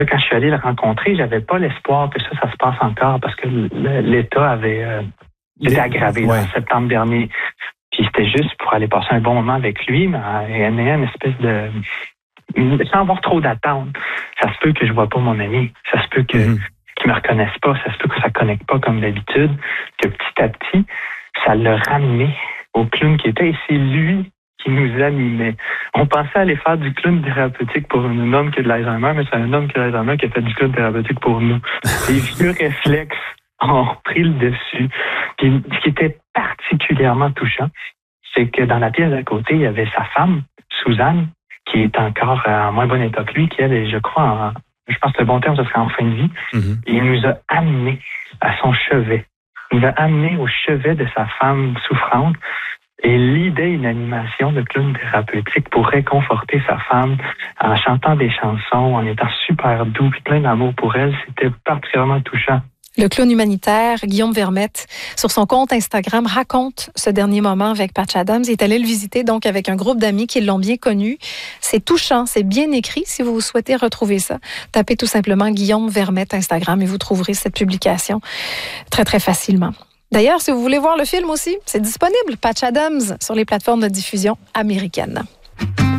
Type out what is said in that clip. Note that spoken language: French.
Quand je suis allé le rencontrer, j'avais pas l'espoir que ça se passe encore parce que l'État avait été aggravé en septembre dernier. Puis c'était juste pour aller passer un bon moment avec lui, mais il y a une espèce de... Sans avoir trop d'attente. Ça se peut que je vois pas mon ami. Ça se peut que qu'ils me reconnaissent pas. Ça se peut que ça connecte pas comme d'habitude. Que petit à petit, ça l'a ramené au clown qui était. Et c'est lui qui nous animait. On pensait aller faire du clown thérapeutique pour un homme qui a de l'Alzheimer, mais c'est un homme qui a de l'Alzheimer qui a fait du clown thérapeutique pour nous. Les vieux réflexes ont pris le dessus. Puis, ce qui était particulièrement touchant, c'est que dans la pièce d'à côté, il y avait sa femme, Suzanne, qui est encore en moins bon état que lui, qui elle est, je crois, je pense que le bon terme, ce serait en fin de vie. Et il nous a amenés à son chevet. Il nous a amenés au chevet de sa femme souffrante. Et l'idée, une animation de clown thérapeutique pour réconforter sa femme en chantant des chansons, en étant super doux et plein d'amour pour elle, c'était particulièrement touchant. Le clown humanitaire, Guillaume Vermette, sur son compte Instagram, raconte ce dernier moment avec Patch Adams. Il est allé le visiter donc avec un groupe d'amis qui l'ont bien connu. C'est touchant, c'est bien écrit. Si vous souhaitez retrouver ça, tapez tout simplement Guillaume Vermette Instagram et vous trouverez cette publication très, très facilement. D'ailleurs, si vous voulez voir le film aussi, c'est disponible, Patch Adams, sur les plateformes de diffusion américaines.